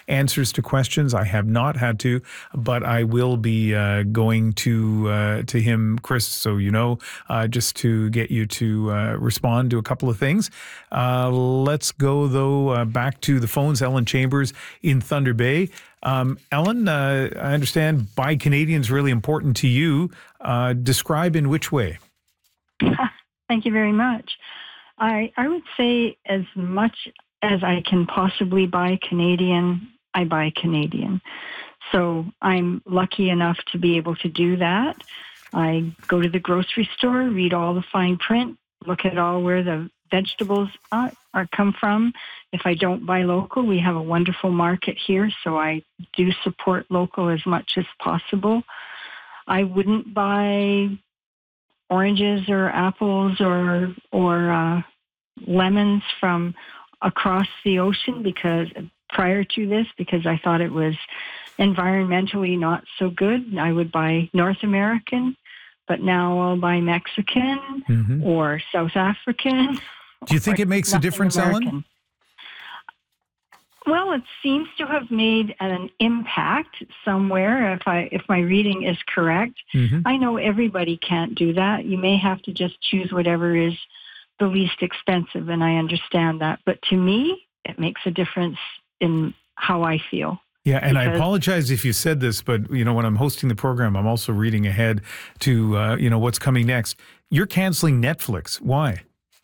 answers to questions. I have not had to, but I will be going to him, Chris, so just to get you to respond to a couple of things. Let's go, though, back to the phones. Ellen Chambers in Thunder Bay. Ellen, I understand Buy Canadian is really important to you. Describe in which way? Thank you very much. I would say as much as I can possibly buy Canadian, I buy Canadian. So I'm lucky enough to be able to do that. I go to the grocery store, read all the fine print, look at all where the vegetables are come from. If I don't buy local, we have a wonderful market here, so I do support local as much as possible. I wouldn't buy oranges or apples or lemons from across the ocean prior to this, because I thought it was environmentally not so good. I would buy North American, but now I'll buy Mexican or South African. Do you think it makes a difference, American. Ellen? Well, it seems to have made an impact somewhere, if my reading is correct. I know everybody can't do that. You may have to just choose whatever is the least expensive, and I understand that. But to me, it makes a difference in how I feel. Yeah, and I apologize if you said this, but when I'm hosting the program, I'm also reading ahead to what's coming next. You're canceling Netflix. Why?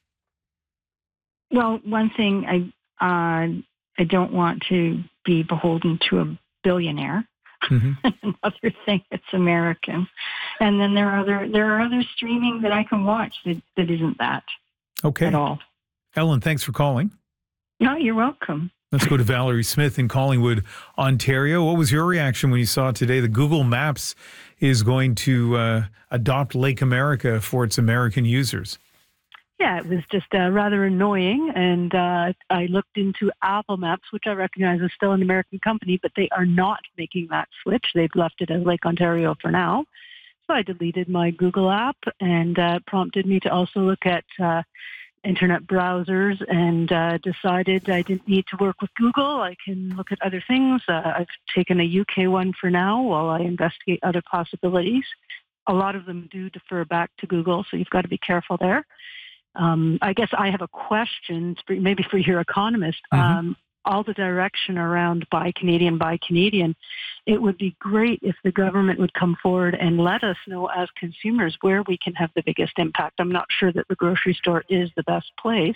Well, one thing, I don't want to be beholden to a billionaire. Another thing, it's American. And then there are other streaming that I can watch that isn't that at all. Ellen, thanks for calling. No, you're welcome. Let's go to Valerie Smith in Collingwood, Ontario. What was your reaction when you saw today that Google Maps is going to adopt Lake America for its American users? Yeah, it was just rather annoying, and I looked into Apple Maps, which I recognize is still an American company, but they are not making that switch. They've left it as Lake Ontario for now. So I deleted my Google app, and prompted me to also look at internet browsers, and decided I didn't need to work with Google. I can look at other things. I've taken a UK one for now while I investigate other possibilities. A lot of them do defer back to Google, so you've got to be careful there. I guess I have a question, maybe for your economist. All the direction around buy Canadian, it would be great if the government would come forward and let us know as consumers where we can have the biggest impact. I'm not sure that the grocery store is the best place.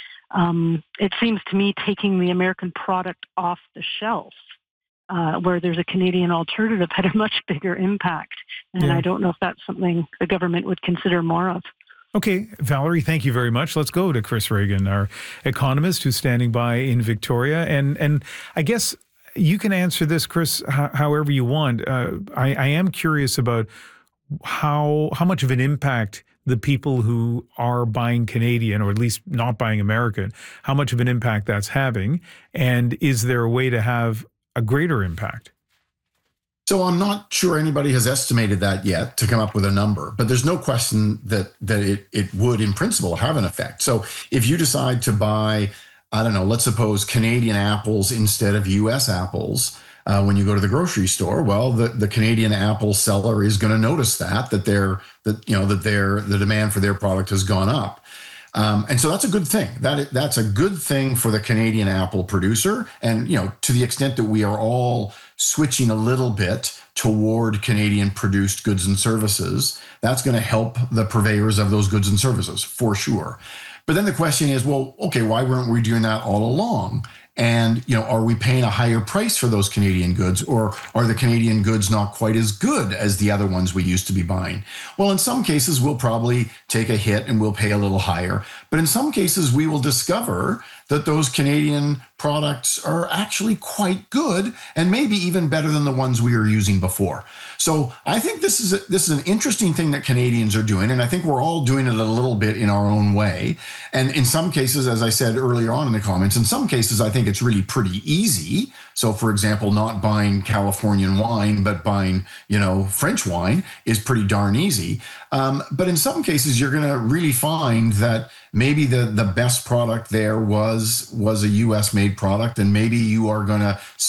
It seems to me taking the American product off the shelf, where there's a Canadian alternative, had a much bigger impact. And I don't know if that's something the government would consider more of. Okay, Valerie, thank you very much. Let's go to Chris Reagan, our economist who's standing by in Victoria. And I guess you can answer this, Chris, however you want. I am curious about how much of an impact the people who are buying Canadian, or at least not buying American, how much of an impact that's having. And is there a way to have a greater impact? So I'm not sure anybody has estimated that yet to come up with a number, but there's no question that it would, in principle, have an effect. So if you decide to buy, I don't know, let's suppose Canadian apples instead of U.S. apples when you go to the grocery store, well, the Canadian apple seller is going to notice that the demand for their product has gone up. And so that's a good thing. That's a good thing for the Canadian apple producer. And, to the extent that we are all switching a little bit toward Canadian produced goods and services, that's going to help the purveyors of those goods and services for sure. But then the question is, well, okay, why weren't we doing that all along? And, are we paying a higher price for those Canadian goods, or are the Canadian goods not quite as good as the other ones we used to be buying? Well, in some cases, we'll probably take a hit and we'll pay a little higher. But in some cases, we will discover that those Canadian products are actually quite good and maybe even better than the ones we were using before. So I think this is an interesting thing that Canadians are doing, and I think we're all doing it a little bit in our own way. And in some cases, as I said earlier on in the comments, in some cases I think it's really pretty easy. So for example, not buying Californian wine, but buying, French wine is pretty darn easy. But in some cases, you're going to really find that maybe the best product there was a U.S. made product, and maybe you are going to